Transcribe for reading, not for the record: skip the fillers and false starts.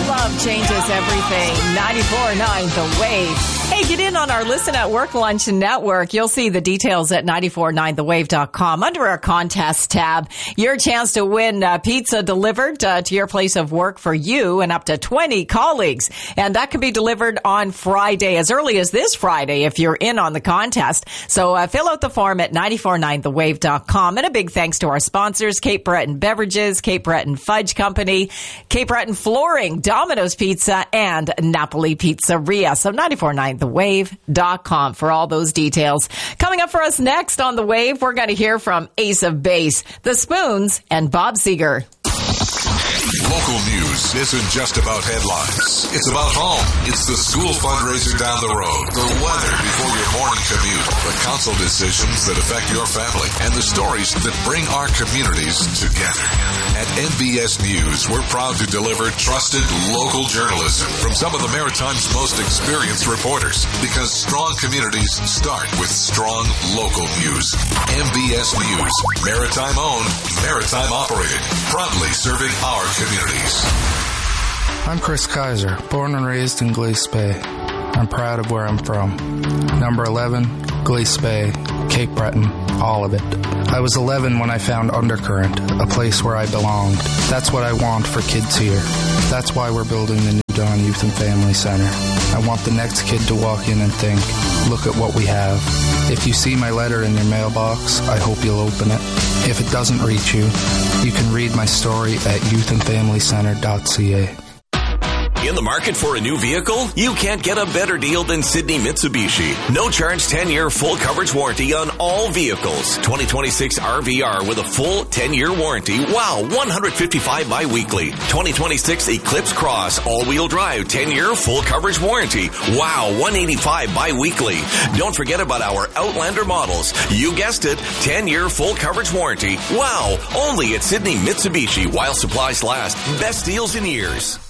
Love changes everything. 94.9 The Wave. Hey, get in on our Listen at Work Lunch Network. You'll see the details at 949thewave.com under our contest tab. Your chance to win pizza delivered to your place of work for you and up to 20 colleagues. And that can be delivered on Friday, as early as this Friday if you're in on the contest. So fill out the form at 949thewave.com. And a big thanks to our sponsors, Cape Breton Beverages, Cape Breton Fudge Company, Cape Breton Flooring, Domino's Pizza, and Napoli Pizzeria. So 949thewave.com for all those details. Coming up for us next on The Wave, we're going to hear from Ace of Base, The Spoons, and Bob Seger. Local news isn't just about headlines. It's about home. It's the school fundraiser down the road, the weather before your morning commute, the council decisions that affect your family, and the stories that bring our communities together. At NBS News, we're proud to deliver trusted local journalism from some of the Maritime's most experienced reporters, because strong communities start with strong local news. NBS News, Maritime owned, Maritime operated, proudly serving our communities. I'm Chris Kaiser, born and raised in Glace Bay. I'm proud of where I'm from. Number 11, Glace Bay, Cape Breton, all of it. I was 11 when I found Undercurrent, a place where I belonged. That's what I want for kids here. That's why we're building the New Dawn Youth and Family Center. I want the next kid to walk in and think, look at what we have. If you see my letter in your mailbox, I hope you'll open it. If it doesn't reach you, you can read my story at youthandfamilycenter.ca. In the market for a new vehicle? You can't get a better deal than Sydney Mitsubishi. No charge 10-year full coverage warranty on all vehicles. 2026 RVR with a full 10-year warranty. Wow, $155 bi-weekly. 2026 Eclipse Cross all-wheel drive 10-year full coverage warranty. Wow, $185 bi-weekly. Don't forget about our Outlander models. You guessed it, 10-year full coverage warranty. Wow, only at Sydney Mitsubishi while supplies last. Best deals in years.